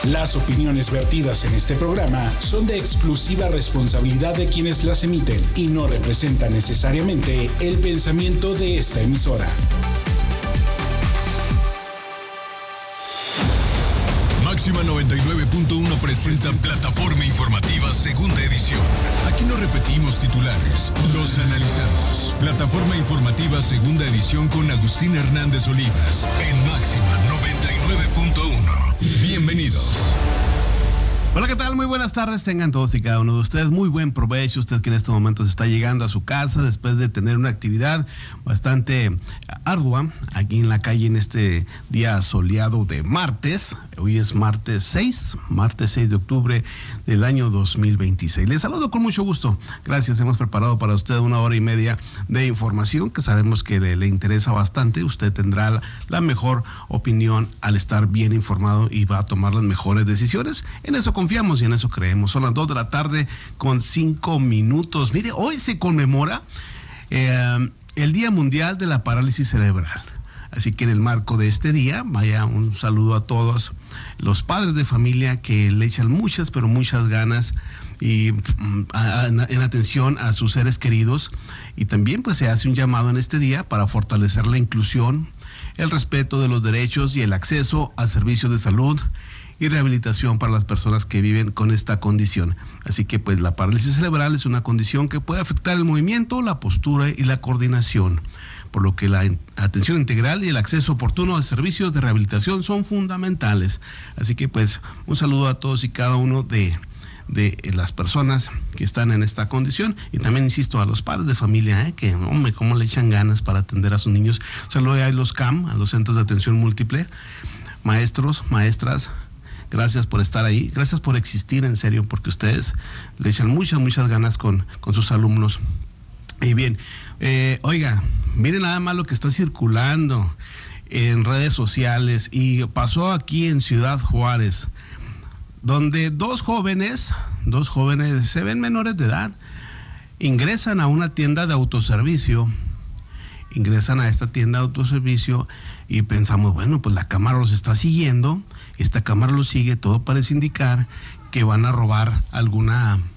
Las opiniones vertidas en este programa son de exclusiva responsabilidad de quienes las emiten y no representan necesariamente el pensamiento de esta emisora. Máxima 99.1 presenta Plataforma Informativa Segunda Edición. Aquí no repetimos titulares, los analizamos. Plataforma Informativa Segunda Edición con Agustín Hernández Olivas en Máxima 99.1. Bienvenidos. Hola, ¿qué tal? Muy buenas tardes, tengan todos y cada uno de ustedes. Muy buen provecho, usted que en este momento se está llegando a su casa después de tener una actividad bastante ardua aquí en la calle en este día soleado de martes. Hoy es martes 6 de octubre del año 2026. Les saludo con mucho gusto. Gracias, hemos preparado para usted 1 hora y media de información que sabemos que le interesa bastante. Usted tendrá la mejor opinión al estar bien informado y va a tomar las mejores decisiones. En eso confiamos y en eso creemos. Son las 2 de la tarde con 5 minutos. Mire, hoy se conmemora el Día Mundial de la Parálisis Cerebral. Así que en el marco de este día, vaya un saludo a todos los padres de familia que le echan muchas, pero muchas ganas y en atención a sus seres queridos. Y también pues se hace un llamado en este día para fortalecer la inclusión, el respeto de los derechos y el acceso a servicios de salud y rehabilitación para las personas que viven con esta condición. Así que pues la parálisis cerebral es una condición que puede afectar el movimiento, la postura y la coordinación, por lo que la atención integral y el acceso oportuno a servicios de rehabilitación son fundamentales. Así que pues un saludo a todos y cada uno de las personas que están en esta condición, y también insisto a los padres de familia, que hombre, cómo le echan ganas para atender a sus niños. Saludo a los CAM, a los Centros de Atención Múltiple, maestros, maestras. Gracias por estar ahí, gracias por existir, en serio, porque ustedes le echan muchas ganas con sus alumnos. Y bien, oiga, miren nada más lo que está circulando en redes sociales y pasó aquí en Ciudad Juárez, donde dos jóvenes se ven menores de edad, ingresan a una tienda de autoservicio, y pensamos, bueno, pues la cámara los está siguiendo, esta cámara los sigue, todo parece indicar que van a robar algún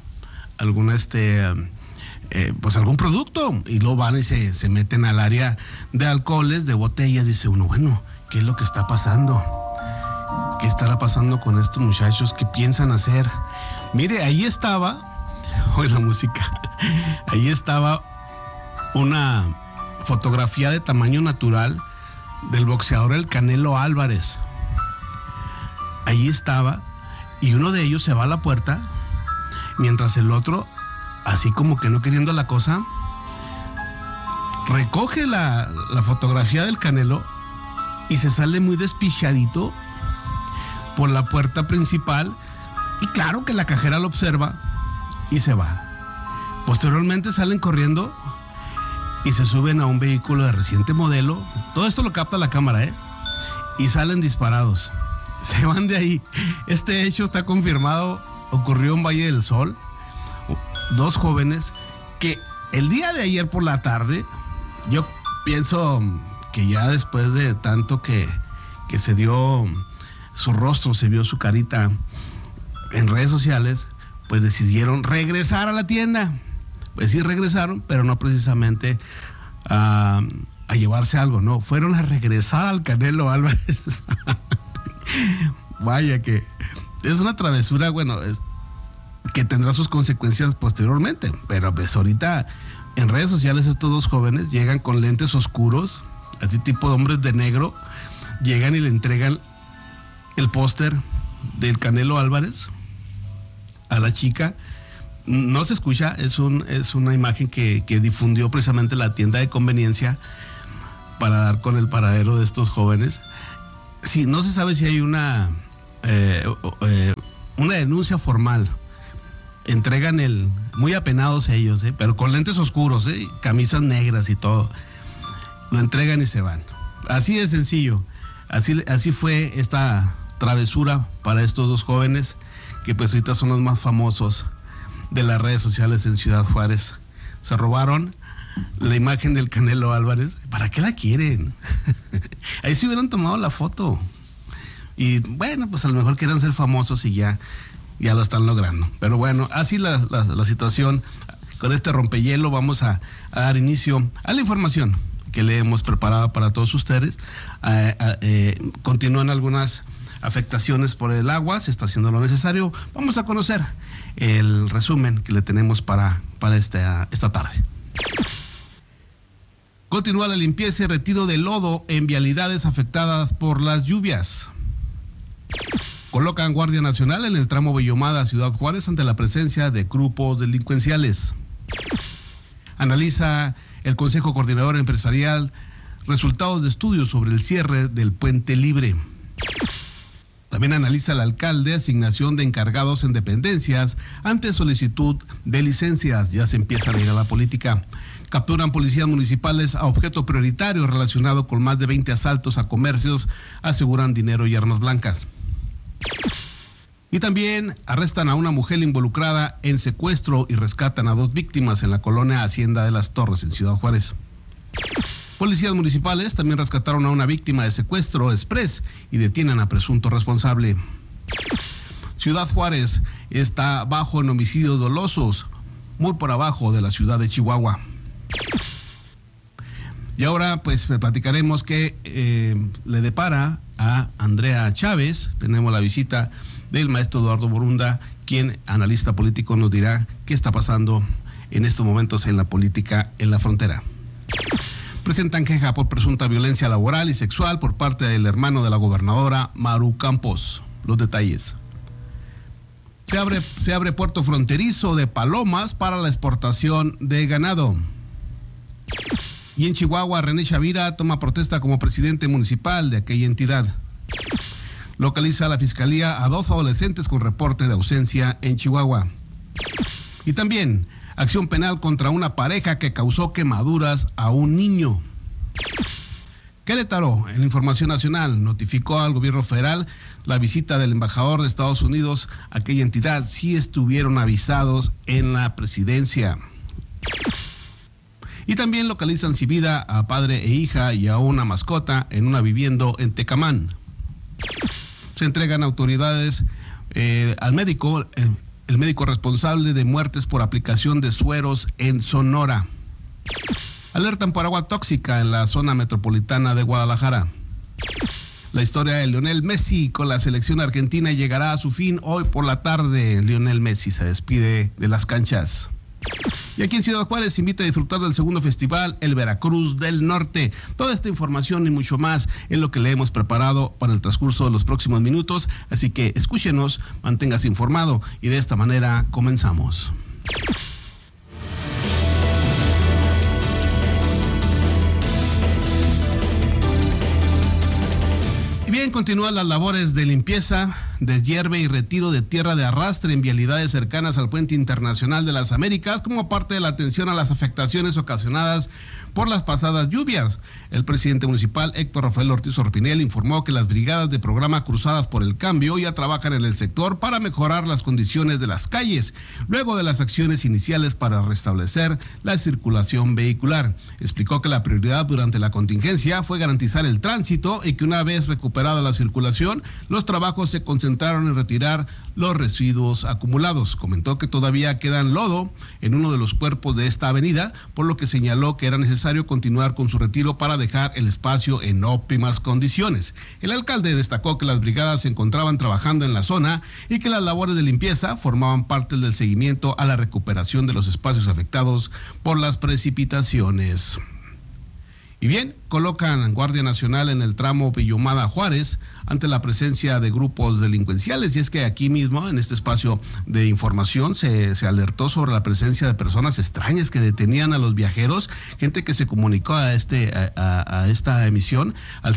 producto, y luego van y se meten al área de alcoholes, de botellas. Dice uno, bueno, ¿qué es lo que está pasando? ¿Qué estará pasando con estos muchachos? ¿Qué piensan hacer? Mire, ahí estaba, oye la música, ahí estaba una fotografía de tamaño natural del boxeador El Canelo Álvarez. Ahí estaba, y uno de ellos se va a la puerta, mientras el otro, así como que no queriendo la cosa, recoge la fotografía del Canelo y se sale muy despichadito por la puerta principal, y claro que la cajera lo observa y se va. Posteriormente salen corriendo y se suben a un vehículo de reciente modelo. Todo esto lo capta la cámara, y salen disparados. Se van de ahí. Este hecho está confirmado, ocurrió en Valle del Sol. Dos jóvenes que el día de ayer por la tarde, yo pienso que ya después de tanto que se dio su rostro, se vio su carita en redes sociales, pues decidieron regresar a la tienda. Pues sí regresaron, pero no precisamente a llevarse algo, no, fueron a regresar al Canelo Álvarez. Vaya que es una travesura, bueno, que tendrá sus consecuencias posteriormente, pero pues ahorita en redes sociales estos dos jóvenes llegan con lentes oscuros, así tipo de hombres de negro, llegan y le entregan el póster del Canelo Álvarez a la chica. No se escucha, es una imagen que difundió precisamente la tienda de conveniencia para dar con el paradero de estos jóvenes. Sí, no se sabe si hay una denuncia formal. Entregan muy apenados ellos, pero con lentes oscuros, camisas negras y todo. Lo entregan y se van. Así de sencillo. Así fue esta travesura para estos dos jóvenes, que pues ahorita son los más famosos de las redes sociales en Ciudad Juárez. Se robaron la imagen del Canelo Álvarez. ¿Para qué la quieren? Ahí se hubieran tomado la foto. Y bueno, pues a lo mejor quieren ser famosos y ya lo están logrando. Pero bueno, así la situación. Con este rompehielo vamos a dar inicio a la información que le hemos preparado para todos ustedes. Continúan algunas afectaciones por el agua, se está haciendo lo necesario. Vamos a conocer el resumen que le tenemos para esta tarde. Continúa la limpieza y retiro de lodo en vialidades afectadas por las lluvias. Colocan Guardia Nacional en el tramo Villomada Ciudad Juárez ante la presencia de grupos delincuenciales. Analiza el Consejo Coordinador Empresarial resultados de estudios sobre el cierre del Puente Libre. También analiza el alcalde asignación de encargados en dependencias ante solicitud de licencias. Ya se empiezan a ir a la política. Capturan policías municipales a objeto prioritario relacionado con más de 20 asaltos a comercios. Aseguran dinero y armas blancas. Y también arrestan a una mujer involucrada en secuestro y rescatan a 2 víctimas en la colonia Hacienda de las Torres en Ciudad Juárez. Policías municipales también rescataron a una víctima de secuestro express y detienen a presunto responsable. Ciudad Juárez está bajo en homicidios dolosos, muy por abajo de la ciudad de Chihuahua. Y ahora pues platicaremos qué le depara a Andrea Chávez. Tenemos la visita del maestro Eduardo Borunda, quien, analista político, nos dirá qué está pasando en estos momentos en la política en la frontera. Presentan queja por presunta violencia laboral y sexual por parte del hermano de la gobernadora, Maru Campos. Los detalles. Se abre puerto fronterizo de Palomas para la exportación de ganado. Y en Chihuahua, René Chavira toma protesta como presidente municipal de aquella entidad. Localiza la fiscalía a 2 adolescentes con reporte de ausencia en Chihuahua. Y también acción penal contra una pareja que causó quemaduras a un niño. Querétaro, en Información Nacional, notificó al gobierno federal la visita del embajador de Estados Unidos a aquella entidad. Sí estuvieron avisados en la presidencia. Y también localizan sin vida a padre e hija y a una mascota en una vivienda en Tecamán. Se entregan autoridades al médico, el médico responsable de muertes por aplicación de sueros en Sonora. Alertan por agua tóxica en la zona metropolitana de Guadalajara. La historia de Lionel Messi con la selección argentina llegará a su fin hoy por la tarde. Lionel Messi se despide de las canchas. Y aquí en Ciudad Juárez se invita a disfrutar del segundo festival, el Veracruz del Norte. Toda esta información y mucho más es lo que le hemos preparado para el transcurso de los próximos minutos. Así que escúchenos, manténgase informado y de esta manera comenzamos. Bien, continúan las labores de limpieza, deshierve y retiro de tierra de arrastre en vialidades cercanas al Puente Internacional de las Américas como parte de la atención a las afectaciones ocasionadas por las pasadas lluvias. El presidente municipal, Héctor Rafael Ortiz Orpinel, informó que las brigadas de programa Cruzadas por el Cambio ya trabajan en el sector para mejorar las condiciones de las calles, luego de las acciones iniciales para restablecer la circulación vehicular. Explicó que la prioridad durante la contingencia fue garantizar el tránsito y que una vez recuperada la circulación, los trabajos se concentraron en retirar los residuos acumulados. Comentó que todavía quedan lodo en uno de los cuerpos de esta avenida, por lo que señaló que era necesario continuar con su retiro para dejar el espacio en óptimas condiciones. El alcalde destacó que las brigadas se encontraban trabajando en la zona y que las labores de limpieza formaban parte del seguimiento a la recuperación de los espacios afectados por las precipitaciones. Y bien, colocan Guardia Nacional en el tramo Villomada Juárez ante la presencia de grupos delincuenciales. Y es que aquí mismo, en este espacio de información, se alertó sobre la presencia de personas extrañas que detenían a los viajeros, gente que se comunicó a esta emisión al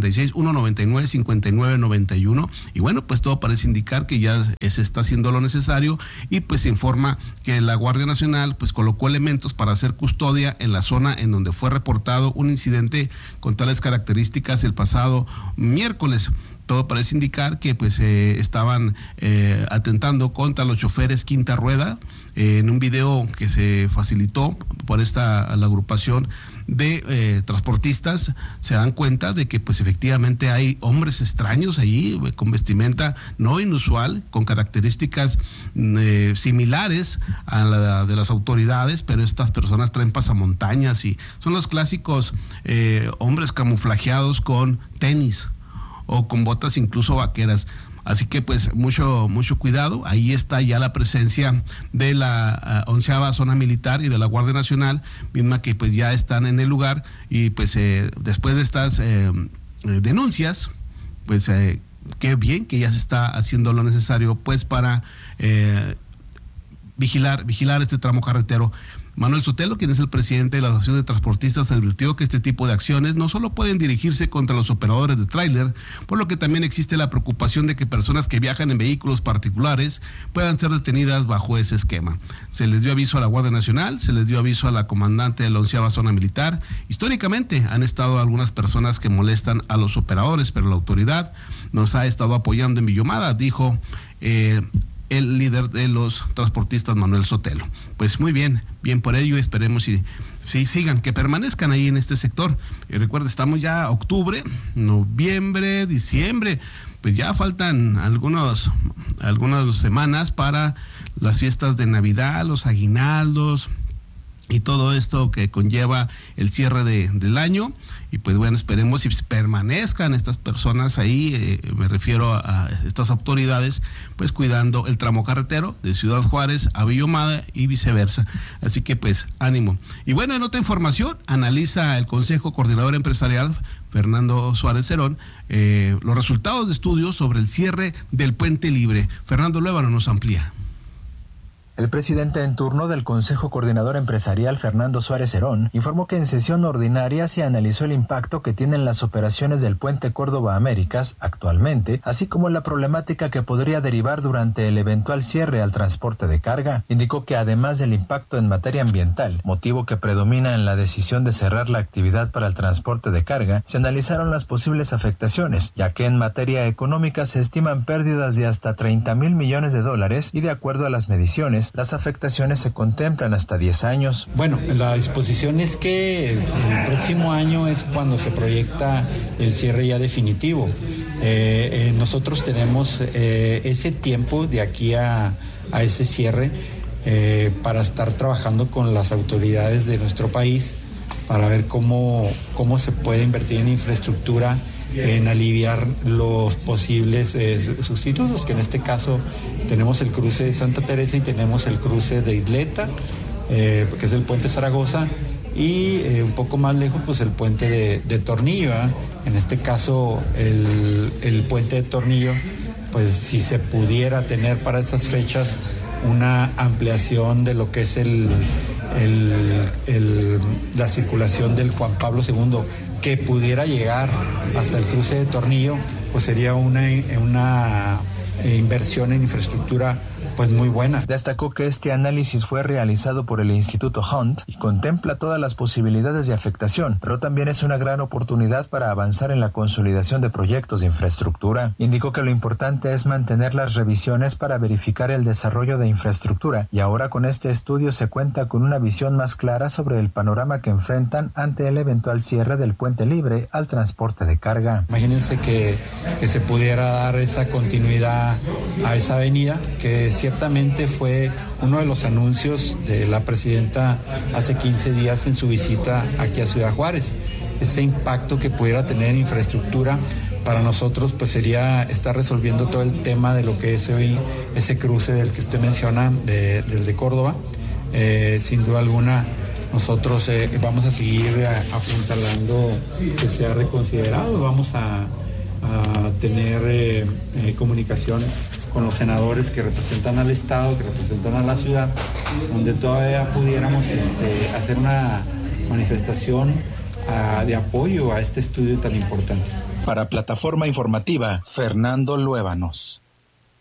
656-199-5991. Y bueno, pues todo parece indicar que ya se está haciendo lo necesario y pues se informa que la Guardia Nacional pues colocó elementos para hacer custodia en la zona en donde fue reportado un incidente con tales características el pasado miércoles. todo parece indicar que pues estaban atentando contra los choferes quinta rueda. En un video que se facilitó por la agrupación de transportistas, se dan cuenta de que pues efectivamente hay hombres extraños ahí con vestimenta no inusual, con características similares a la de las autoridades, pero estas personas traen pasamontañas y son los clásicos hombres camuflajeados con tenis o con botas incluso vaqueras. Así que pues mucho cuidado. Ahí está ya la presencia de la 11ª Zona Militar y de la Guardia Nacional, misma que pues ya están en el lugar y pues después de estas denuncias, pues qué bien que ya se está haciendo lo necesario pues para vigilar este tramo carretero. Manuel Sotelo, quien es el presidente de la Asociación de Transportistas, advirtió que este tipo de acciones no solo pueden dirigirse contra los operadores de tráiler, por lo que también existe la preocupación de que personas que viajan en vehículos particulares puedan ser detenidas bajo ese esquema. Se les dio aviso a la Guardia Nacional, se les dio aviso a la comandante de la 11ª Zona Militar. Históricamente han estado algunas personas que molestan a los operadores, pero la autoridad nos ha estado apoyando en Villomada, dijo el líder de los transportistas, Manuel Sotelo. Pues muy bien por ello, esperemos y sigan, que permanezcan ahí en este sector. Y recuerda, estamos ya octubre, noviembre, diciembre, pues ya faltan algunas semanas para las fiestas de Navidad, los aguinaldos y todo esto que conlleva el cierre del año. Y pues bueno, esperemos y permanezcan estas personas ahí, me refiero a estas autoridades, pues cuidando el tramo carretero de Ciudad Juárez a Villomada y viceversa. Así que pues ánimo. Y bueno, en otra información, analiza el Consejo Coordinador Empresarial, Fernando Suárez Cerón, los resultados de estudios sobre el cierre del Puente Libre. Fernando Luébano nos amplía. El presidente en turno del Consejo Coordinador Empresarial, Fernando Suárez Cerón, informó que en sesión ordinaria se analizó el impacto que tienen las operaciones del Puente Córdoba Américas actualmente, así como la problemática que podría derivar durante el eventual cierre al transporte de carga. Indicó que además del impacto en materia ambiental, motivo que predomina en la decisión de cerrar la actividad para el transporte de carga, se analizaron las posibles afectaciones, ya que en materia económica se estiman pérdidas de hasta $30,000 millones y de acuerdo a las mediciones, las afectaciones se contemplan hasta 10 años. Bueno, la disposición es que el próximo año es cuando se proyecta el cierre ya definitivo. Nosotros tenemos ese tiempo de aquí a ese cierre para estar trabajando con las autoridades de nuestro país para ver cómo se puede invertir en infraestructura, en aliviar los posibles sustitutos, que en este caso tenemos el cruce de Santa Teresa y tenemos el cruce de Isleta, que es el puente Zaragoza, y un poco más lejos pues el puente de Tornillo, ¿eh? En este caso el puente de Tornillo, pues si se pudiera tener para estas fechas una ampliación de lo que es la circulación del Juan Pablo II, que pudiera llegar hasta el cruce de Tornillo, pues sería una inversión en infraestructura pues muy buena. Destacó que este análisis fue realizado por el Instituto Hunt y contempla todas las posibilidades de afectación, pero también es una gran oportunidad para avanzar en la consolidación de proyectos de infraestructura. Indicó que lo importante es mantener las revisiones para verificar el desarrollo de infraestructura y ahora con este estudio se cuenta con una visión más clara sobre el panorama que enfrentan ante el eventual cierre del Puente Libre al transporte de carga. Imagínense que se pudiera dar esa continuidad a esa avenida, que ciertamente fue uno de los anuncios de la presidenta hace 15 días en su visita aquí a Ciudad Juárez. Ese impacto que pudiera tener en infraestructura para nosotros pues sería estar resolviendo todo el tema de lo que es hoy ese cruce del que usted menciona, del de Córdoba. Sin duda alguna nosotros vamos a seguir apuntalando que sea reconsiderado, vamos a tener comunicación con los senadores que representan al Estado, que representan a la ciudad, donde todavía pudiéramos hacer una manifestación de apoyo a este estudio tan importante. Para Plataforma Informativa, Fernando Luébanos.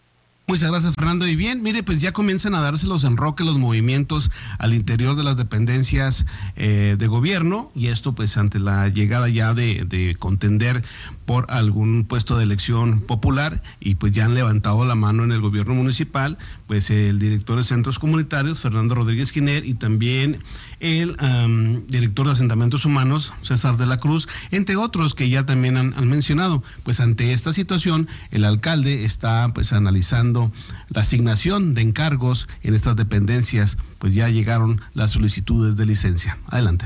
Muchas gracias, Fernando. Y bien, mire, pues ya comienzan a darse los enroques, los movimientos al interior de las dependencias de gobierno, y esto pues ante la llegada ya de contender por algún puesto de elección popular, y pues ya han levantado la mano en el gobierno municipal, pues el director de centros comunitarios, Fernando Rodríguez Giner, y también el director de asentamientos humanos, César de la Cruz, entre otros que ya también han mencionado. Pues ante esta situación, el alcalde está pues analizando la asignación de encargos en estas dependencias. Pues ya llegaron las solicitudes de licencia. Adelante.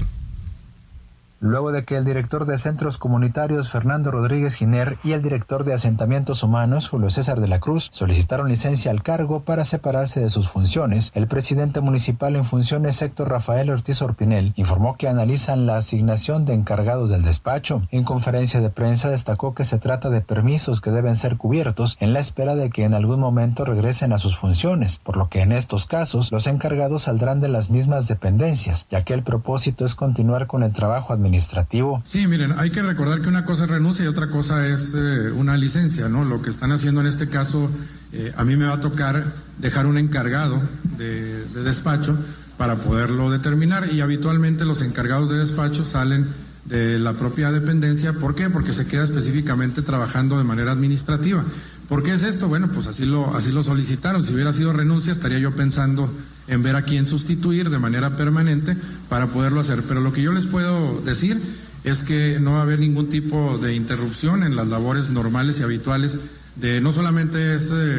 Luego de que el director de centros comunitarios, Fernando Rodríguez Giner, y el director de asentamientos humanos, Julio César de la Cruz, solicitaron licencia al cargo para separarse de sus funciones, el presidente municipal en funciones, Héctor Rafael Ortiz Orpinel, informó que analizan la asignación de encargados del despacho. En conferencia de prensa destacó que se trata de permisos que deben ser cubiertos en la espera de que en algún momento regresen a sus funciones, por lo que en estos casos los encargados saldrán de las mismas dependencias, ya que el propósito es continuar con el trabajo administrativo. Sí, miren, hay que recordar que una cosa es renuncia y otra cosa es una licencia, ¿no? Lo que están haciendo en este caso, a mí me va a tocar dejar un encargado de despacho para poderlo determinar, y habitualmente los encargados de despacho salen de la propia dependencia. ¿Por qué? Porque se queda específicamente trabajando de manera administrativa. ¿Por qué es esto? Bueno, pues así lo solicitaron. Si hubiera sido renuncia, estaría yo pensando en ver a quién sustituir de manera permanente para poderlo hacer. Pero lo que yo les puedo decir es que no va a haber ningún tipo de interrupción en las labores normales y habituales de no solamente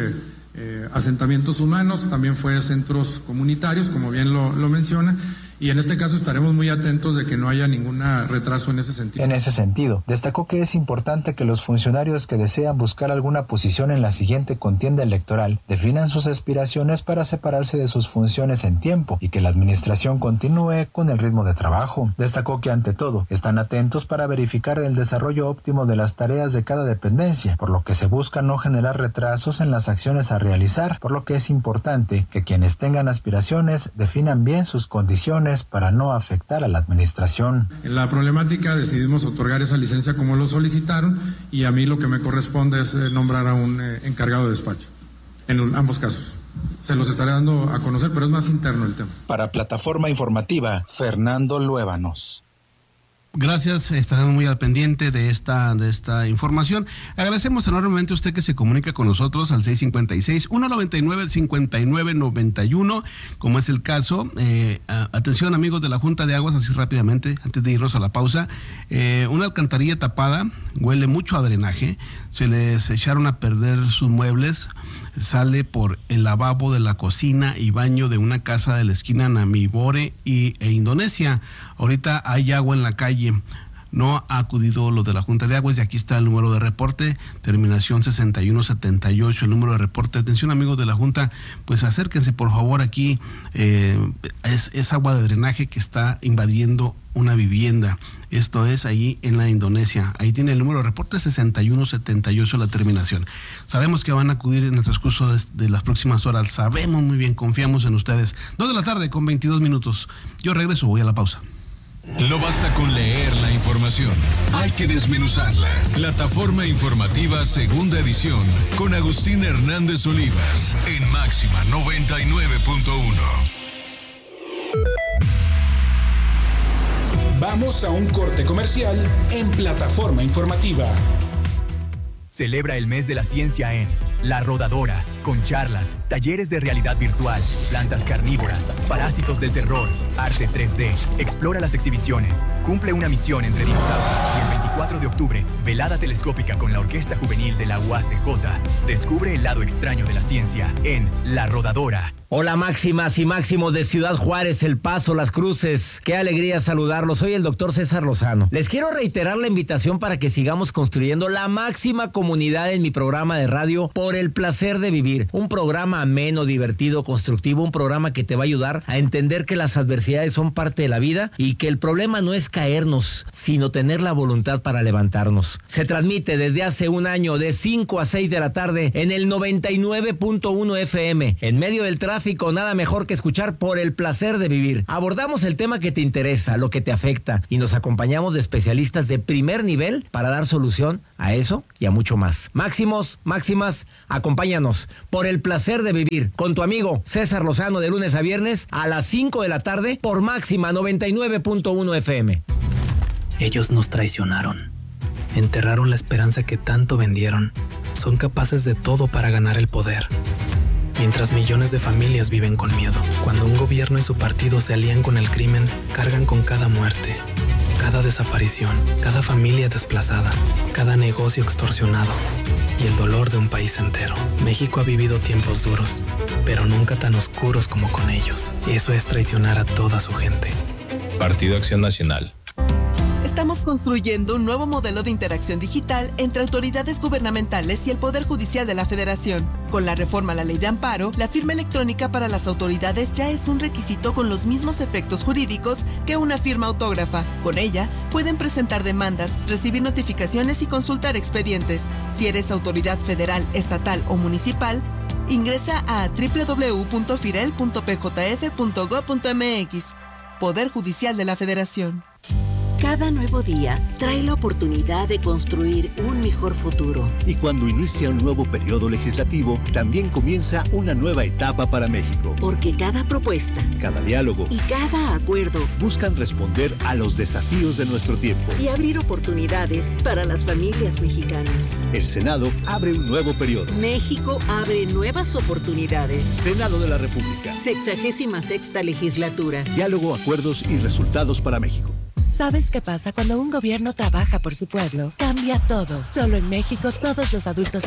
asentamientos humanos, también fue centros comunitarios, como bien lo menciona. Y en este caso estaremos muy atentos de que no haya ningún retraso en ese sentido. En ese sentido, destacó que es importante que los funcionarios que desean buscar alguna posición en la siguiente contienda electoral definan sus aspiraciones para separarse de sus funciones en tiempo y que la administración continúe con el ritmo de trabajo. Destacó que ante todo están atentos para verificar el desarrollo óptimo de las tareas de cada dependencia, por lo que se busca no generar retrasos en las acciones a realizar, por lo que es importante que quienes tengan aspiraciones definan bien sus condiciones para no afectar a la administración. En la problemática decidimos otorgar esa licencia como lo solicitaron, y a mí lo que me corresponde es nombrar a un encargado de despacho en ambos casos. Se los estaré dando a conocer, pero es más interno el tema. Para Plataforma Informativa, Fernando Luébanos. Gracias, estaremos muy al pendiente de esta información. Agradecemos enormemente a usted que se comunica con nosotros al 656-199-5991, como es el caso. Atención, amigos de la Junta de Aguas, así rápidamente, antes de irnos a la pausa. Una alcantarilla tapada, huele mucho a drenaje, se les echaron a perder sus muebles, sale por el lavabo de la cocina y baño de una casa de la esquina Namibore e Indonesia. Ahorita hay agua en la calle. No ha acudido los de la Junta de Aguas, y aquí está el número de reporte, terminación 6178, el número de reporte. Atención, amigos de la Junta, pues acérquense por favor aquí. Es agua de drenaje que está invadiendo una vivienda. Esto es ahí en la Indonesia. Ahí tiene el número de reporte 6178, la terminación. Sabemos que van a acudir en el transcurso de las próximas horas. Sabemos muy bien, confiamos en ustedes. 2:00 con 22 minutos. Yo regreso, voy a la pausa. No basta con leer la información, hay que desmenuzarla. Plataforma Informativa Segunda Edición con Agustín Hernández Olivas en Máxima 99.1. Vamos a un corte comercial en Plataforma Informativa. Celebra el mes de la ciencia en La Rodadora, con charlas, talleres de realidad virtual, plantas carnívoras, parásitos del terror, arte 3D. Explora las exhibiciones, cumple una misión entre dinosaurios y el 24 de octubre, velada telescópica con la Orquesta Juvenil de la UACJ. Descubre el lado extraño de la ciencia en La Rodadora. Hola máximas y máximos de Ciudad Juárez, El Paso, Las Cruces. Qué alegría saludarlos. Soy el doctor César Lozano. Les quiero reiterar la invitación para que sigamos construyendo la máxima comunidad en mi programa de radio Por el Placer de Vivir. Un programa ameno, divertido, constructivo, un programa que te va a ayudar a entender que las adversidades son parte de la vida y que el problema no es caernos, sino tener la voluntad para para levantarnos. Se transmite desde hace un año de 5 a 6 de la tarde en el 99.1 FM. En medio del tráfico, nada mejor que escuchar Por el Placer de Vivir. Abordamos el tema que te interesa, lo que te afecta, y nos acompañamos de especialistas de primer nivel para dar solución a eso y a mucho más. Máximas, acompáñanos. Por el Placer de Vivir, con tu amigo César Lozano, de lunes a viernes a las 5 de la tarde por Máxima 99.1 FM. Ellos nos traicionaron. Enterraron la esperanza que tanto vendieron. Son capaces de todo para ganar el poder. Mientras millones de familias viven con miedo. Cuando un gobierno y su partido se alían con el crimen, cargan con cada muerte, cada desaparición, cada familia desplazada, cada negocio extorsionado y el dolor de un país entero. México ha vivido tiempos duros, pero nunca tan oscuros como con ellos. Eso es traicionar a toda su gente. Partido Acción Nacional. Estamos construyendo un nuevo modelo de interacción digital entre autoridades gubernamentales y el Poder Judicial de la Federación. Con la reforma a la Ley de Amparo, la firma electrónica para las autoridades ya es un requisito con los mismos efectos jurídicos que una firma autógrafa. Con ella, pueden presentar demandas, recibir notificaciones y consultar expedientes. Si eres autoridad federal, estatal o municipal, ingresa a www.firel.pjf.gov.mx. Poder Judicial de la Federación. Cada nuevo día trae la oportunidad de construir un mejor futuro. Y cuando inicia un nuevo periodo legislativo, también comienza una nueva etapa para México. Porque cada propuesta, cada diálogo y cada acuerdo buscan responder a los desafíos de nuestro tiempo y abrir oportunidades para las familias mexicanas. El Senado abre un nuevo periodo. México abre nuevas oportunidades. Senado de la República. 66ª legislatura. Diálogo, acuerdos y resultados para México. ¿Sabes qué pasa cuando un gobierno trabaja por su pueblo? Cambia todo. Solo en México todos los adultos